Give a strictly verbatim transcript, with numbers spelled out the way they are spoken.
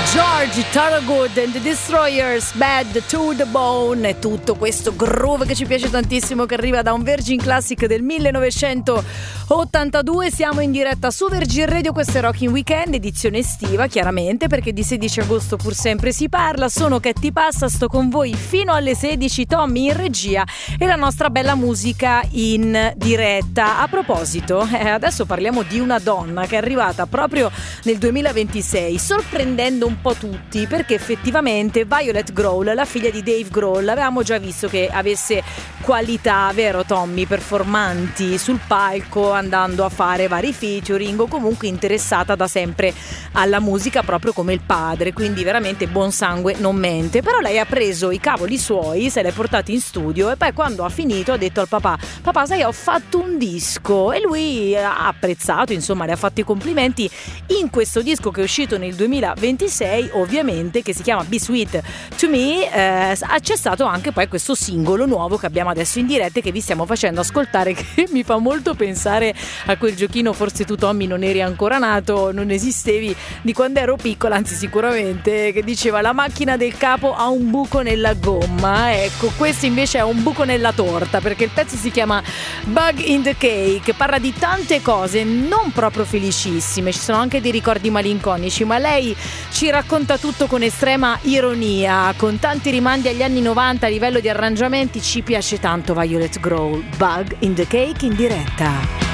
George Thorogood and the Destroyers, Bad to the Bone, e tutto questo groove che ci piace tantissimo, che arriva da un Virgin Classic del millenovecentottantadue. Siamo in diretta su Virgin Radio, questo è Rockin' Weekend, edizione estiva chiaramente, perché di sedici agosto pur sempre si parla. Sono Ketty Passa, sto con voi fino alle sedici, Tommy in regia e la nostra bella musica in diretta. A proposito, eh, adesso parliamo di una donna che è arrivata proprio nel duemilaventisei, sorprendendo un po' tutti, perché effettivamente Violet Grohl, la figlia di Dave Grohl, avevamo già visto che avesse qualità, vero Tommy, performanti sul palco, andando a fare vari featuring, o comunque interessata da sempre alla musica proprio come il padre, quindi veramente buon sangue non mente. Però lei ha preso i cavoli suoi, se l'è portati in studio e poi quando ha finito ha detto al papà: papà, sai, ho fatto un disco. E lui ha apprezzato, insomma le ha fatto i complimenti in questo disco che è uscito nel duemilaventisei, ovviamente, che si chiama Be Sweet to Me. Eh, c'è stato anche poi questo singolo nuovo che abbiamo adesso in diretta e che vi stiamo facendo ascoltare, che mi fa molto pensare a quel giochino, forse tu Tommy non eri ancora nato, non esistevi, di quando ero piccola, anzi sicuramente, che diceva la macchina del capo ha un buco nella gomma. Ecco, questo invece ha un buco nella torta, perché il pezzo si chiama Bug in the Cake, parla di tante cose non proprio felicissime, ci sono anche dei ricordi malinconici, ma lei ci racconta tutto con estrema ironia, con tanti rimandi agli anni novanta a livello di arrangiamenti. Ci piace tanto Violet Grohl, Bug in the Cake in diretta.